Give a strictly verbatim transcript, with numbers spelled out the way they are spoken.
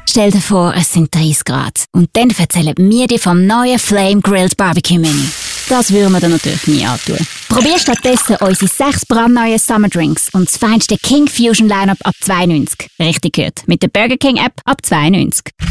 Stell dir vor, es sind dreißig Grad. Und dann erzählen wir dir vom neuen Flame Grilled Barbecue Menü. Das würden wir dir natürlich nie antun. Probier stattdessen unsere sechs brandneuen Summer Drinks und das feinste King Fusion Lineup ab zwei neunzig. Richtig gehört, mit der Burger King App ab zwei neunzig.